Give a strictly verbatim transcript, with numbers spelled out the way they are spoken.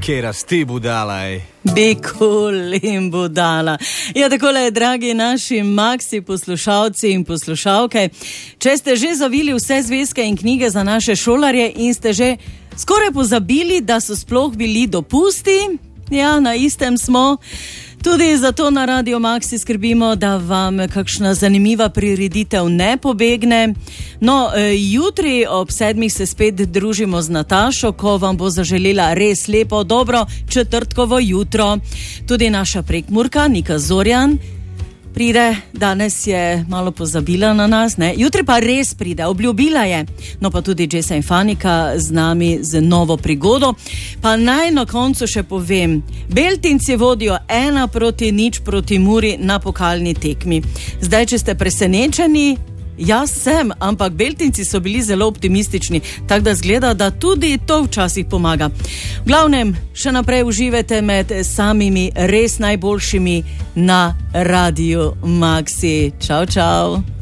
Kje rasti budalaj? Bikul in budala. Ja, takole, dragi naši Maxi poslušalci in poslušalke, če ste že zavili vse zvezke in knjige za naše šolarje in ste že skoraj pozabili, da so sploh bili dopusti, ja, na istem smo. Tudi zato na Radio Maxi skrbimo, da vam kakšna zanimiva prireditev ne pobegne. No, jutri ob sedmih se spet družimo z Natašo, ko vam bo zaželela res lepo, dobro četrtkovo jutro. Tudi naša Prekmurka, Nika Zorjan, pride, danes je malo pozabila na nas, ne? Jutri pa res pride, obljubila je. No pa tudi Jessa in Fanika z nami z novo prigodo. Pa naj na koncu še povem, Beltinci vodijo ena proti nič proti Muri na pokalni tekmi. Zdaj, če ste presenečeni, jaz sem, ampak Beltinci so bili zelo optimistični, tako da zgleda, da tudi to včasih pomaga. V glavnem, še naprej uživajte med samimi res najboljšimi na Radio Maxi. Čau, čau.